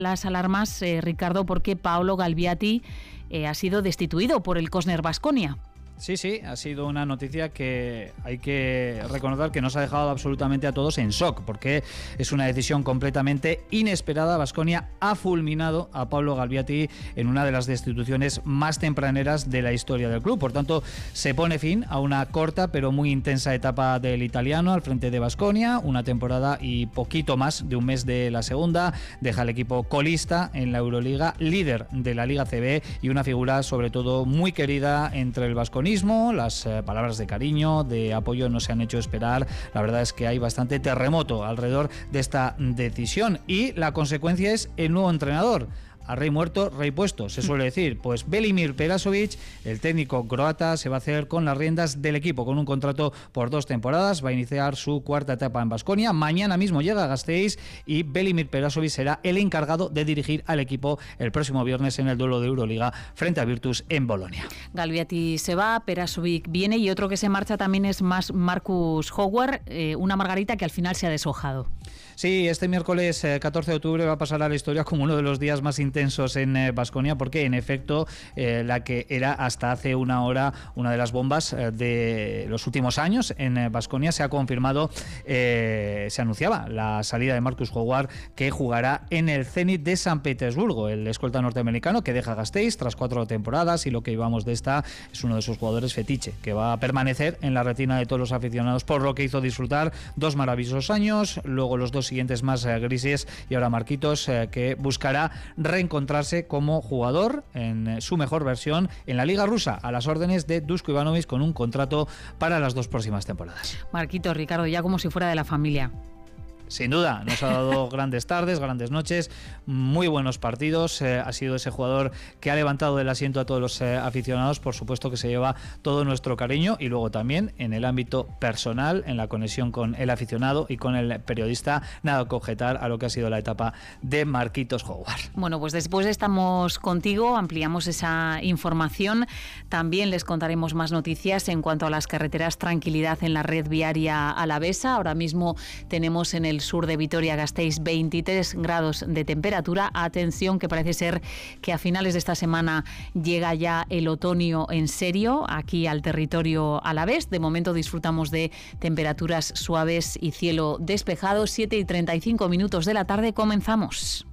las alarmas, Ricardo, porque Paolo Galbiati ha sido destituido por el Cosner Baskonia. Sí, ha sido una noticia que hay que reconocer que nos ha dejado absolutamente a todos en shock, porque es una decisión completamente inesperada. Baskonia ha fulminado a Paolo Galbiati en una de las destituciones más tempraneras de la historia del club. Por tanto, se pone fin a una corta pero muy intensa etapa del italiano al frente de Baskonia, una temporada y poquito más de un mes de la segunda. Deja al equipo colista en la Euroliga, líder de la Liga CB y una figura sobre todo muy querida entre el baskonismo. Las palabras de cariño, de apoyo no se han hecho esperar. La verdad es que hay bastante terremoto alrededor de esta decisión y la consecuencia es el nuevo entrenador. A rey muerto, rey puesto, se suele decir. Pues Velimir Perasovic, el técnico croata, se va a hacer con las riendas del equipo, con un contrato por 2 temporadas. Va a iniciar su cuarta etapa en Baskonia. Mañana mismo llega a Gasteiz y Velimir Perasovic será el encargado de dirigir al equipo el próximo viernes en el duelo de Euroliga frente a Virtus en Bolonia. Galbiati se va, Perasovic viene y otro que se marcha también es Marcus Howard, una margarita que al final se ha deshojado. Sí, este miércoles 14 de octubre va a pasar a la historia como uno de los días más intensos en Baskonia, porque en efecto la que era hasta hace una hora una de las bombas de los últimos años en Baskonia se ha confirmado, se anunciaba la salida de Marcus Howard, que jugará en el Zenit de San Petersburgo, el escolta norteamericano que deja Gasteiz tras 4 temporadas, y lo que llevamos de esta es uno de sus jugadores fetiche, que va a permanecer en la retina de todos los aficionados por lo que hizo disfrutar 2 maravillosos años, luego los 2 siguientes más grises, y ahora Marquitos, que buscará reencontrarse como jugador en su mejor versión en la Liga Rusa, a las órdenes de Duško Ivanović, con un contrato para las 2 próximas temporadas. Marquitos, Ricardo, ya como si fuera de la familia. Sin duda, nos ha dado grandes tardes, grandes noches, muy buenos partidos. Ha sido ese jugador que ha levantado del asiento a todos los aficionados. Por supuesto que se lleva todo nuestro cariño, y luego también en el ámbito personal, en la conexión con el aficionado y con el periodista, nada que objetar a lo que ha sido la etapa de Marquitos Howard. Bueno, pues después estamos contigo, ampliamos esa información. También les contaremos más noticias en cuanto a las carreteras, tranquilidad en la red viaria alavesa. Ahora mismo tenemos en el sur de Vitoria-Gasteiz 23 grados de temperatura. Atención, que parece ser que a finales de esta semana llega ya el otoño en serio aquí al territorio alavés. De momento disfrutamos de temperaturas suaves y cielo despejado. 7:35 de la tarde, comenzamos.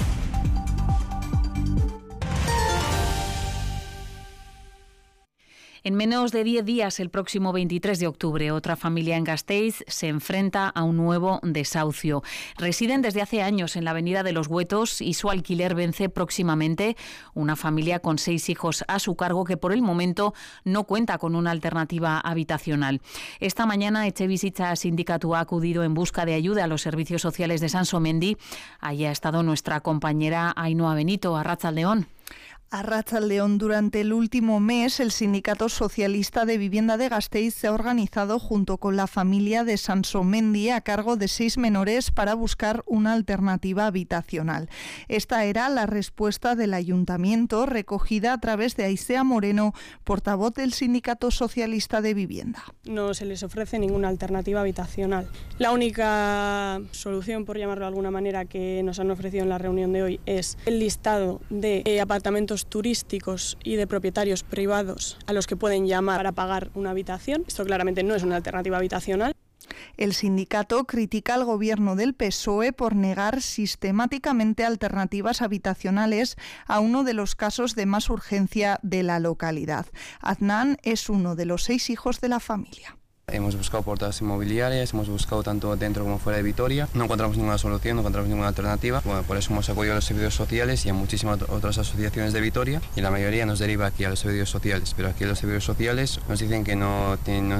En menos de 10 días, el próximo 23 de octubre, otra familia en Gasteiz se enfrenta a un nuevo desahucio. Residen desde hace años en la Avenida de los Huetos y su alquiler vence próximamente. Una familia con 6 hijos a su cargo que por el momento no cuenta con una alternativa habitacional. Esta mañana Etxebizitza Sindikatu ha acudido en busca de ayuda a los servicios sociales de Sansomendi. Allí ha estado nuestra compañera Ainhoa Benito. Arratsaldeon. Arratsaldeon, durante el último mes, el Sindicato Socialista de Vivienda de Gasteiz se ha organizado junto con la familia de Sansomendi a cargo de 6 menores para buscar una alternativa habitacional. Esta era la respuesta del Ayuntamiento, recogida a través de Aisea Moreno, portavoz del Sindicato Socialista de Vivienda. No se les ofrece ninguna alternativa habitacional. La única solución, por llamarlo de alguna manera, que nos han ofrecido en la reunión de hoy es el listado de apartamentos turísticos y de propietarios privados a los que pueden llamar para pagar una habitación. Esto claramente no es una alternativa habitacional. El sindicato critica al gobierno del PSOE por negar sistemáticamente alternativas habitacionales a uno de los casos de más urgencia de la localidad. Adnan es uno de los 6 hijos de la familia. Hemos buscado por todas las inmobiliarias, hemos buscado tanto dentro como fuera de Vitoria. No encontramos ninguna solución, no encontramos ninguna alternativa. Bueno, por eso hemos acudido a los servicios sociales y a muchísimas otras asociaciones de Vitoria, y la mayoría nos deriva aquí a los servicios sociales. Pero aquí los servicios sociales nos dicen que no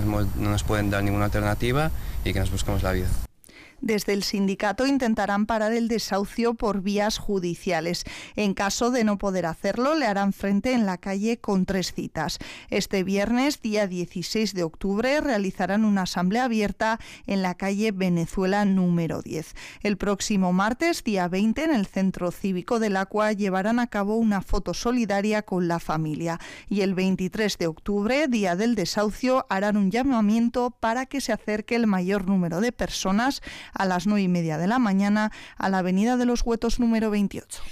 nos pueden dar ninguna alternativa y que nos buscamos la vida. Desde el sindicato intentarán parar el desahucio por vías judiciales. En caso de no poder hacerlo, le harán frente en la calle con 3 citas. Este viernes, día 16 de octubre, realizarán una asamblea abierta en la calle Venezuela número 10. El próximo martes, día 20, en el Centro Cívico del Aqua, llevarán a cabo una foto solidaria con la familia. Y el 23 de octubre, día del desahucio, harán un llamamiento para que se acerque el mayor número de personas a las 9:30 de la mañana a la Avenida de los Huetos número 28.